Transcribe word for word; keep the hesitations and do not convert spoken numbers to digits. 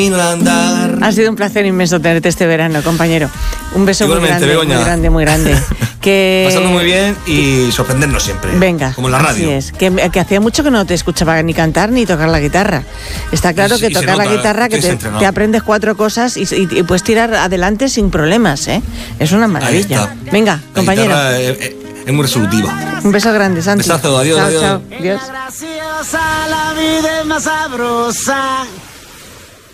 Ha sido un placer inmenso tenerte este verano, compañero. Un beso muy grande, Begoña. muy grande, muy grande. Que... Pasarlo muy bien y sorprendernos siempre. Venga, como en la radio. Así es. Que, que hacía mucho que no te escuchaba ni cantar ni tocar la guitarra. Está claro Sí, que tocar nota, la guitarra, que te, te aprendes cuatro cosas y, y, y puedes tirar adelante sin problemas, ¿eh? Es una maravilla. Venga, la compañero. Es, es, es muy resolutiva. Un beso grande, Santi. Besazo, adiós, chao, adiós. Chao, adiós. Graciosa, la vida es más sabrosa.